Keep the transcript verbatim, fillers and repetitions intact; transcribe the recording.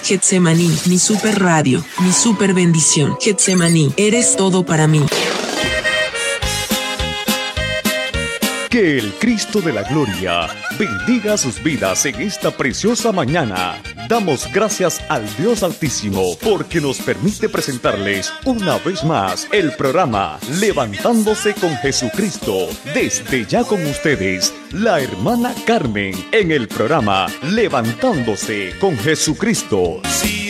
Getsemaní, mi super radio, mi super bendición. Getsemaní, eres todo para mí. Que el Cristo de la Gloria bendiga sus vidas en esta preciosa mañana. Damos gracias al Dios Altísimo porque nos permite presentarles una vez más el programa Levantándose con Jesucristo. Desde ya con ustedes, la hermana Carmen en el programa Levantándose con Jesucristo. Si